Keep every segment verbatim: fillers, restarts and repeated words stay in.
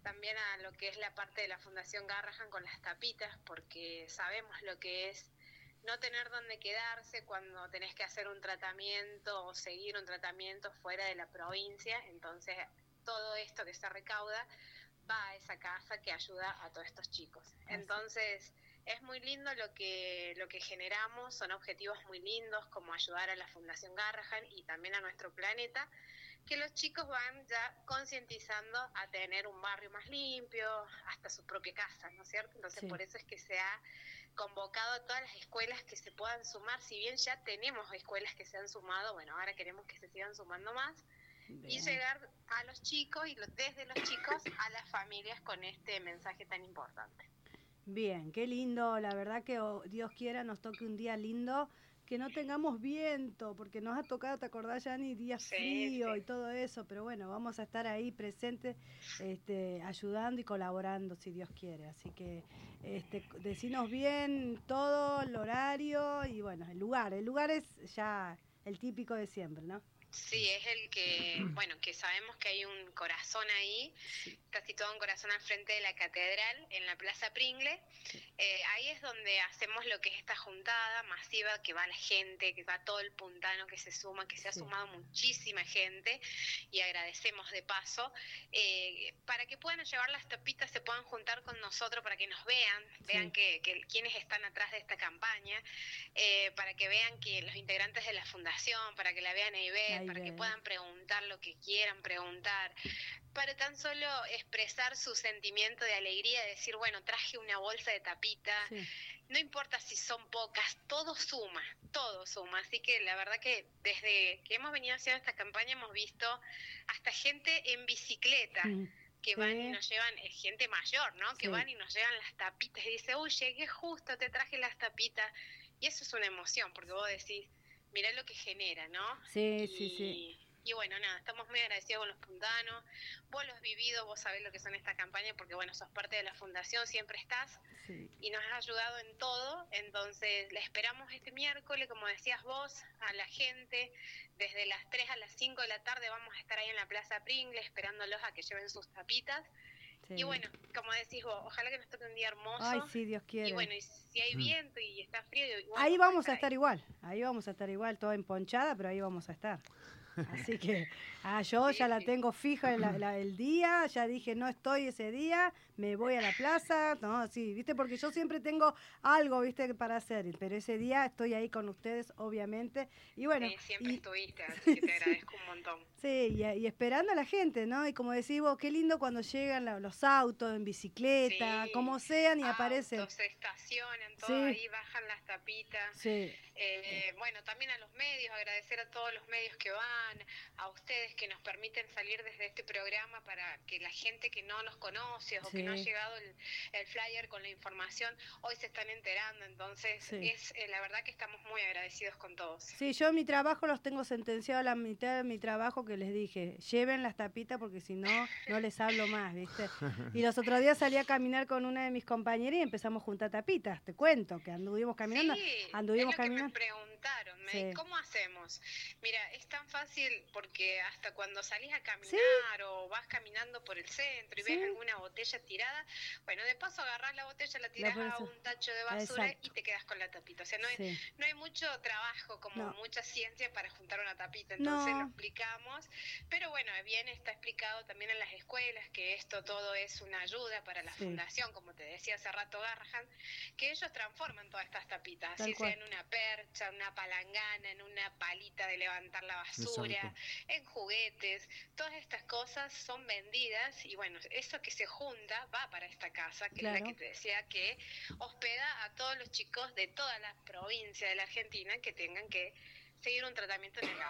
también a lo que es la parte de la Fundación Garrahan con las tapitas, porque sabemos lo que es no tener dónde quedarse cuando tenés que hacer un tratamiento o seguir un tratamiento fuera de la provincia. Entonces todo esto que se recauda va a esa casa que ayuda a todos estos chicos. Entonces es muy lindo lo que lo que generamos, son objetivos muy lindos como ayudar a la Fundación Garrahan y también a nuestro planeta, que los chicos van ya concientizando a tener un barrio más limpio, hasta su propia casa, ¿no es cierto? Entonces sí. Por eso es que se ha convocado a todas las escuelas que se puedan sumar, si bien ya tenemos escuelas que se han sumado, bueno, ahora queremos que se sigan sumando más, bien. Y llegar a los chicos y desde los chicos a las familias con este mensaje tan importante. Bien, qué lindo, la verdad que oh, Dios quiera nos toque un día lindo, que no tengamos viento, porque nos ha tocado, ¿te acordás, Yanni? Días sí, frío sí. y todo eso, pero bueno, vamos a estar ahí presentes, este, ayudando y colaborando, si Dios quiere. Así que este, decinos bien todo, el horario y bueno, el lugar. El lugar es ya el típico de siempre, ¿no? Sí, es el que, bueno, que sabemos que hay un corazón ahí, sí. Está situado un corazón al frente de la catedral, en la Plaza Pringle. Eh, ahí es donde hacemos lo que es esta juntada masiva, que va la gente, que va todo el puntano que se suma, que se ha sí. sumado muchísima gente, y agradecemos de paso, eh, para que puedan llevar las tapitas, se puedan juntar con nosotros, para que nos vean, sí. vean que, que quiénes están atrás de esta campaña, eh, para que vean que los integrantes de la fundación, para que la vean a Ivette, para que puedan preguntar lo que quieran preguntar, para tan solo expresar su sentimiento de alegría, de decir, bueno, traje una bolsa de tapita, sí. No importa si son pocas, todo suma, todo suma, así que la verdad que desde que hemos venido haciendo esta campaña hemos visto hasta gente en bicicleta, mm. que sí. van y nos llevan, es gente mayor, ¿no? Sí. Que van y nos llevan las tapitas y dice, uy, llegué justo, te traje las tapitas, y eso es una emoción, porque vos decís, mirá lo que genera, ¿no? Sí, y, sí, sí. Y bueno, nada, estamos muy agradecidos con los puntanos. Vos lo has vivido, vos sabés lo que son esta campaña, porque bueno, sos parte de la fundación, siempre estás, sí. Y nos has ayudado en todo. Entonces, la esperamos este miércoles, como decías vos, a la gente. Desde las tres a las cinco de la tarde vamos a estar ahí en la Plaza Pringle, esperándolos a que lleven sus tapitas. Sí. Y bueno, como decís vos, ojalá que nos toque un día hermoso. Ay, sí, Dios quiere. Y bueno, y si hay viento y está frío... Igual ahí vamos a estar, a estar igual, ahí vamos a estar igual, toda emponchada, pero ahí vamos a estar. Así que ah, yo sí, ya sí. la tengo fija el, la, el día, ya dije no estoy ese día, me voy a la plaza, no, sí, viste, porque yo siempre tengo algo, viste, para hacer, pero ese día estoy ahí con ustedes, obviamente, y bueno. Sí, siempre y, estuviste, así que te agradezco sí. un montón. Sí, y, y esperando a la gente, ¿no? Y como decís vos, qué lindo cuando llegan la, los autos en bicicleta, sí. como sean y autos, aparecen. Se estacionan, todo sí. ahí, bajan las tapitas. Sí. Eh, bueno, también a los medios, agradecer a todos los medios que van, a ustedes que nos permiten salir desde este programa para que la gente que no nos conoce o sí. que no ha llegado el, el flyer con la información, hoy se están enterando, entonces sí. es eh, la verdad que estamos muy agradecidos con todos. Sí, yo en mi trabajo los tengo sentenciado a la mitad de mi trabajo, que les dije, lleven las tapitas porque si no, no les hablo más, ¿viste? Y los otros días salí a caminar con una de mis compañeras y empezamos a juntar tapitas, te cuento, que anduvimos caminando, sí, anduvimos es lo caminando. Que me preguntaron, me, sí. ¿cómo hacemos? Mira, es tan fácil porque hasta cuando salís a caminar ¿sí? o vas caminando por el centro y ¿sí? ves alguna botella tirada, bueno, de paso agarrás la botella, la tirás a un tacho de basura Exacto. y te quedas con la tapita. O sea, no, sí. hay, no hay mucho trabajo, como no. mucha ciencia para juntar una tapita, entonces no. lo explicamos. Pero bueno, bien está explicado también en las escuelas que esto todo es una ayuda para la sí. fundación, como te decía hace rato Garrahan, que ellos transforman todas estas tapitas, Tal así cual. sea en una percha, una palangana, en una palita de levantar la basura, Exacto. en juguetes, todas estas cosas son vendidas y bueno, eso que se junta va para esta casa, que claro. es la que te decía que hospeda a todos los chicos de toda la provincia de la Argentina que tengan que seguir un tratamiento legal.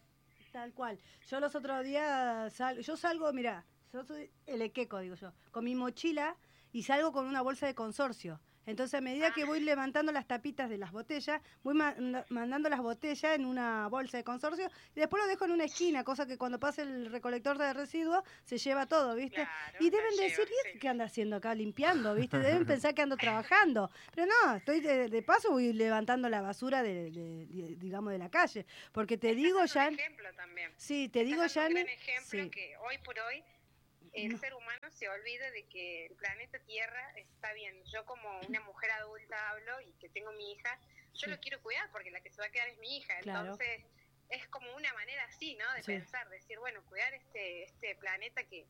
Tal cual. Yo los otros días, sal, yo salgo, mirá, yo soy el equeco, digo yo, con mi mochila y salgo con una bolsa de consorcio. Entonces, a medida que voy levantando las tapitas de las botellas, voy ma- mandando las botellas en una bolsa de consorcio y después lo dejo en una esquina, cosa que cuando pase el recolector de residuos se lleva todo, ¿viste? Claro, y deben decir, lleva, ¿y sí. qué anda haciendo acá limpiando, ¿viste? Deben pensar que ando trabajando. Pero no, estoy de, de paso voy levantando la basura de, de, de digamos, de la calle. Porque te Estás digo, dando ya... un ejemplo también. Sí, te Estás digo, ya... un gran ejemplo sí. que hoy por hoy el no. ser humano se olvide de que el planeta Tierra está bien. Yo como una mujer adulta hablo y que tengo mi hija, yo Sí. lo quiero cuidar porque la que se va a quedar es mi hija. Claro. Entonces es como una manera así, ¿no? De Sí. pensar, decir, bueno, cuidar este este planeta que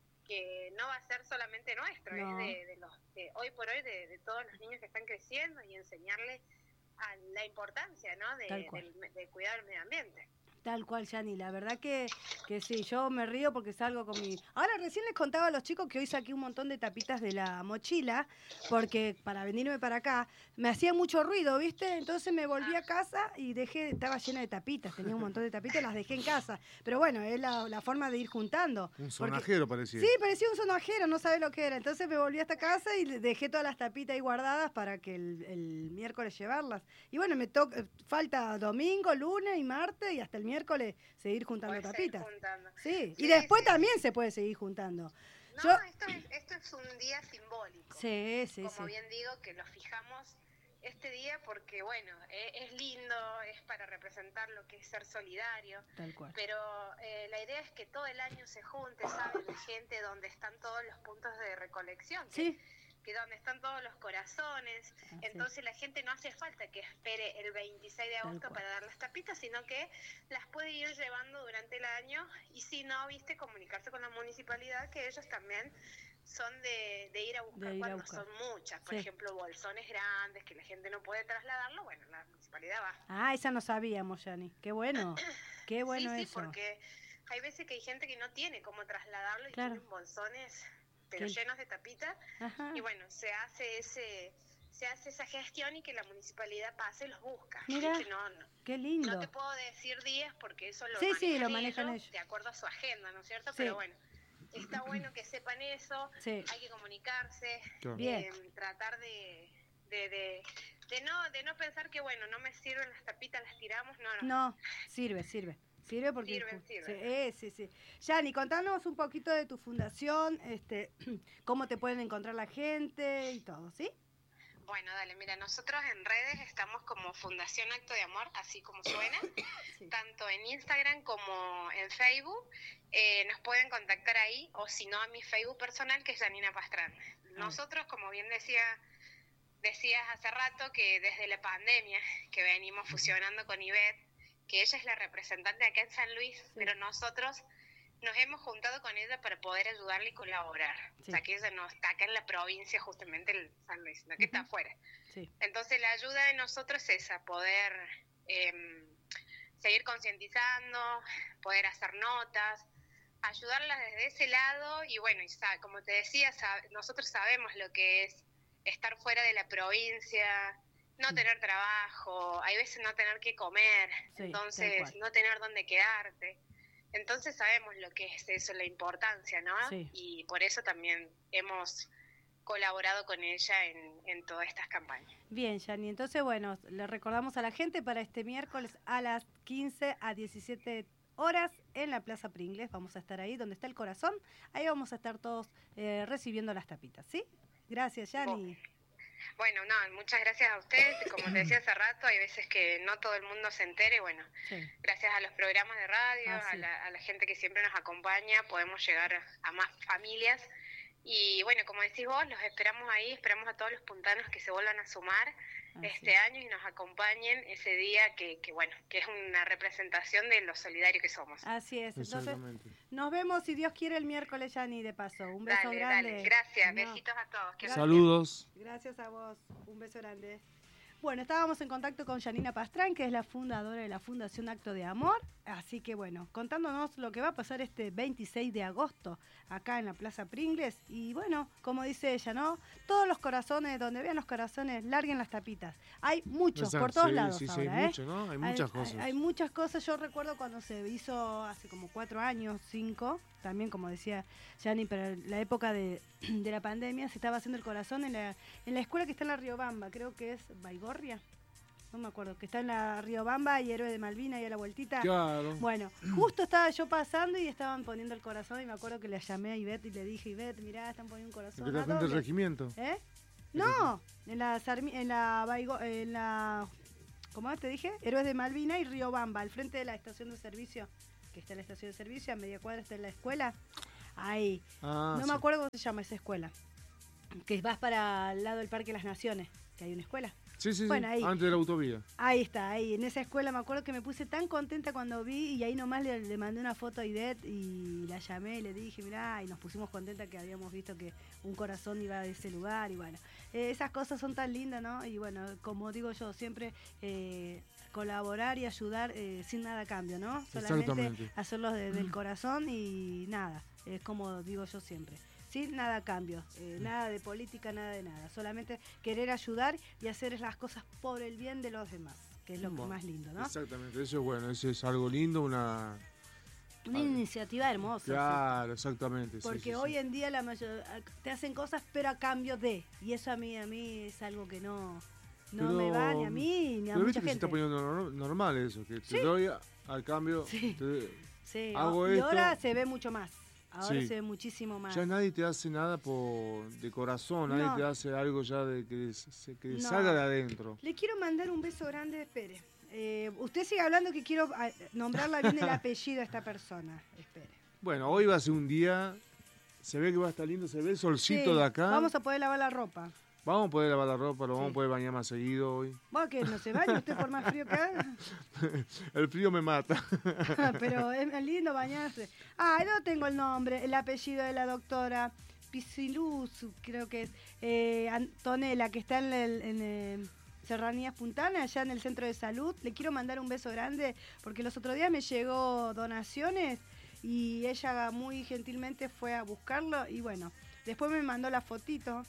que no va a ser solamente nuestro, No. es de, de los de hoy por hoy de, de todos los niños que están creciendo y enseñarles a la importancia, ¿no? De, Tal cual. del, de cuidar el medio ambiente. Tal cual, Yani, la verdad que, que sí, yo me río porque salgo con mi... Ahora recién les contaba a los chicos que hoy saqué un montón de tapitas de la mochila, porque para venirme para acá me hacía mucho ruido, ¿viste? Entonces me volví a casa y dejé, estaba llena de tapitas, tenía un montón de tapitas, las dejé en casa. Pero bueno, es la, la forma de ir juntando. Un sonajero parecía. Sí, parecía un sonajero, no sabés lo que era. Entonces me volví a esta casa y dejé todas las tapitas ahí guardadas para que el, el miércoles llevarlas. Y bueno, me toca, falta domingo, lunes y martes y hasta el miércoles seguir juntando Puedes tapitas. seguir juntando. Sí, Sí, y después sí. también se puede seguir juntando. No, Yo- esto, es, esto es un día simbólico. Sí, sí, Como sí. bien digo, que lo fijamos este día porque, bueno, eh, es lindo, es para representar lo que es ser solidario, Tal cual. pero eh, la idea es que todo el año se junte, ¿sabes? La gente donde están todos los puntos de recolección, que, Sí, que donde están todos los corazones, Así entonces la gente no hace falta que espere el veintiséis de agosto cual. para dar las tapitas, sino que las puede ir llevando durante el año y si no, viste, comunicarse con la municipalidad, que ellos también son de, de ir a buscar De ir a cuando buscar. son muchas, por Sí. ejemplo, bolsones grandes que la gente no puede trasladarlo, bueno, la municipalidad va. Ah, esa no sabíamos, Yani. Qué bueno. Qué bueno sí, sí, eso. porque hay veces que hay gente que no tiene cómo trasladarlo y Claro. tienen bolsones pero Qué- llenos de tapitas Ajá. y bueno, se hace ese se hace esa gestión y que la municipalidad pase y los busca. Mirá. ¿Viste? No, no, Qué lindo. no te puedo decir días porque eso lo Sí, manejan, sí, lo manejan ellos, ellos. de acuerdo a su agenda, ¿no es cierto? Sí. Pero bueno, está bueno que sepan eso, Sí. hay que comunicarse, Claro. Bien. eh, tratar de, de, de, de no de no pensar que bueno, no me sirven las tapitas, las tiramos, no, no. No, sirve, sirve. Sirve porque... Sirven, ju- sirven. Sí, sí, sí. Yani, contanos un poquito de tu fundación, este, cómo te pueden encontrar la gente y todo, ¿sí? Bueno, dale, mira, nosotros en redes estamos como Fundación Acto de Amor, así como suena, Sí. tanto en Instagram como en Facebook. Eh, nos pueden contactar ahí, o si no a mi Facebook personal, que es Janina Pastrán. Nosotros, como bien decía decías hace rato, que desde la pandemia que venimos fusionando con Ivette, que ella es la representante acá en San Luis, Sí. pero nosotros nos hemos juntado con ella para poder ayudarle y colaborar. Sí. O sea, que ella no está acá en la provincia, justamente en San Luis, sino que está Ujú. afuera. Sí. Entonces la ayuda de nosotros es esa, poder eh, seguir concientizando, poder hacer notas, ayudarlas desde ese lado y bueno, y sa- como te decía, sab- nosotros sabemos lo que es estar fuera de la provincia, no Sí. tener trabajo, hay veces no tener que comer, Sí, tal entonces cual. no tener dónde quedarte. Entonces sabemos lo que es eso, la importancia, ¿no? Sí. Y por eso también hemos colaborado con ella en, en todas estas campañas. Bien, Yani, entonces, bueno, le recordamos a la gente para este miércoles a las quince a diecisiete horas en la Plaza Pringles. Vamos a estar ahí donde está el corazón. Ahí vamos a estar todos eh, recibiendo las tapitas, ¿sí? Gracias, Yani. Bueno, no, muchas gracias a ustedes. Como te decía hace rato, hay veces que no todo el mundo se entere. Bueno, Sí. gracias a los programas de radio, Ah, sí. a, la, a la gente que siempre nos acompaña, podemos llegar a más familias. Y bueno, como decís vos, los esperamos ahí, esperamos a todos los puntanos que se vuelvan a sumar Así este es. año y nos acompañen ese día que, que, bueno, que es una representación de lo solidario que somos. Así es. Entonces, Exactamente. nos vemos si Dios quiere el miércoles, Yani, de paso. Un beso Dale, grande. dale, gracias, No, besitos a todos. que Saludos. Gracias a vos. Un beso grande. Bueno, estábamos en contacto con Janina Pastrán, que es la fundadora de la Fundación Acto de Amor. Así que bueno, contándonos lo que va a pasar este veintiséis de agosto acá en la Plaza Pringles. Y bueno, como dice ella, ¿no? Todos los corazones, donde vean los corazones, larguen las tapitas. Hay muchos, Exacto, por todos sí, lados sí, sí, ahora, hay ¿eh? mucho, ¿no? Hay muchas cosas. Hay, hay muchas cosas. Yo recuerdo cuando se hizo hace como cuatro años, cinco, también como decía Yani, pero en la época de, de la pandemia se estaba haciendo el corazón en la, en la escuela que está en la Riobamba, creo que es Baigorria, no me acuerdo, que está en la Riobamba y Héroe de Malvina y a la vueltita. Claro. Bueno, justo estaba yo pasando y estaban poniendo el corazón y me acuerdo que le llamé a Ivette y le dije, Ivette, mirá, están poniendo un corazón. ¿En qué ¿A está frente al dónde? regimiento? ¿Eh? No, en la Sarmi- en la Baigo- en la ¿cómo te dije? Héroes de Malvina y Riobamba, al frente de la estación de servicio, que está en la estación de servicio, a media cuadra está en la escuela. Ahí. Ah, no sí. me acuerdo cómo se llama esa escuela. Que vas para el lado del Parque de las Naciones, que hay una escuela. Sí, sí, Bueno, sí. ahí. Antes de la autovía. Ahí está, ahí. En esa escuela me acuerdo que me puse tan contenta cuando vi y ahí nomás le, le mandé una foto a Idet y la llamé y le dije, mirá, y nos pusimos contentas que habíamos visto que un corazón iba a ese lugar y bueno, eh, esas cosas son tan lindas, ¿no? Y bueno, como digo yo, siempre eh, colaborar y ayudar eh, sin nada a cambio, ¿no? Solamente Exactamente. hacerlo desde el corazón y nada, es como digo yo siempre. Sin nada a cambio, eh, nada de política, nada de nada. Solamente querer ayudar y hacer las cosas por el bien de los demás, que es lo Bueno, más lindo, ¿no? Exactamente, eso es bueno, eso es algo lindo, una... Una iniciativa hermosa. Claro, exactamente. Sí. Porque sí, sí, hoy sí. en día la mayor, te hacen cosas pero a cambio de, y eso a mí a mí es algo que no, no Pero- me va ni a mí ni a Pero mucha viste que se gente. está poniendo nor- normal eso, que te Sí. doy a- al cambio, Sí. te- Sí, hago y esto. ahora se ve mucho más. Ahora Sí. se ve muchísimo más. ya nadie te hace nada por de corazón, nadie No. te hace algo ya de que, se- que No. salga de adentro. Le quiero mandar un beso grande, espere. Eh, usted sigue hablando que quiero ah, nombrarla bien el apellido a esta persona. Espere. Bueno, hoy va a ser un día, se ve que va a estar lindo, se ve el solcito Sí, de acá. Vamos a poder lavar la ropa. Vamos a poder lavar la ropa, lo Sí. vamos a poder bañar más seguido hoy. ¿Vos que no se baña usted por más frío que haga? El frío me mata. Pero es lindo bañarse. Ah, no tengo el nombre, el apellido de la doctora Pisiluz, creo que es eh, Antonella, que está en el... En el Serranías Puntana, allá en el centro de salud. Le quiero mandar un beso grande porque los otros días me llegó donaciones y ella muy gentilmente fue a buscarlo y bueno, después me mandó la fotito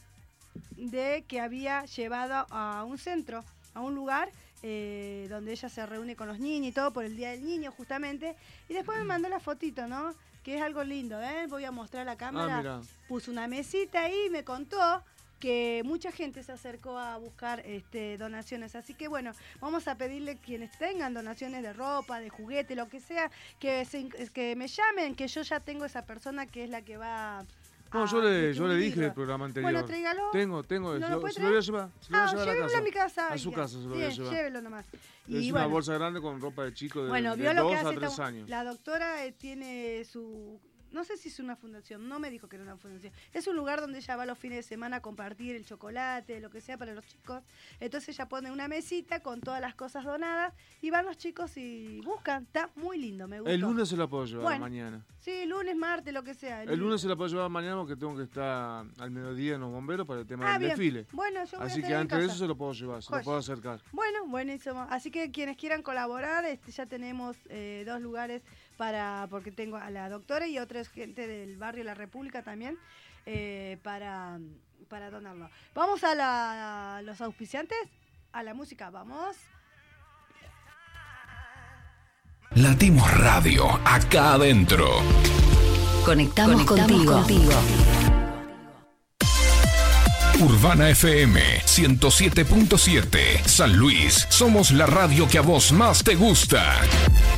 de que había llevado a un centro, a un lugar eh, donde ella se reúne con los niños y todo por el Día del Niño justamente, y después me mandó la fotito, ¿no? Que es algo lindo, ¿eh? Voy a mostrar a la cámara. Ah, mira. Puso una mesita ahí y me contó que mucha gente se acercó a buscar este, donaciones. Así que bueno, vamos a pedirle quienes tengan donaciones de ropa, de juguete, lo que sea, que, se, que me llamen, que yo ya tengo esa persona que es la que va No, a yo le, yo le dije distribuirlo. el programa anterior. Bueno, tráigalo. Tengo, tengo, ¿No se lo lo, puede se lo voy a traer? llevar, se lo voy a Ah, llevar a llévelo casa. a mi casa. A su Ay, casa se lo voy a bien, llevar. llévelo nomás. Es Y una bueno, bolsa grande con ropa de chico de, bueno, de vio lo que dos hace a tres esta- años. la doctora eh, tiene su... No sé si es una fundación, no me dijo que era una fundación. Es un lugar donde ella va los fines de semana a compartir el chocolate, lo que sea para los chicos. Entonces ella pone una mesita con todas las cosas donadas y van los chicos y buscan. Está muy lindo, me gusta. El lunes se la puedo llevar Bueno, mañana. Sí, lunes, martes, lo que sea. El lunes se la puedo llevar mañana porque tengo que estar al mediodía en los bomberos para el tema Ah, del bien. desfile. Bueno, yo voy Así a que estar en antes de casa. eso se lo puedo llevar, se Joya. lo puedo acercar. Bueno, buenísimo. Así que quienes quieran colaborar, este, ya tenemos eh, dos lugares para, porque tengo a la doctora y otra es gente del barrio La República también, eh, para, para donarlo. Vamos a, la, a los auspiciantes, a la música, vamos. Latimos Radio, acá adentro. Conectamos, Conectamos contigo. contigo. Urbana F M ciento siete punto siete. San Luis, somos la radio que a vos más te gusta.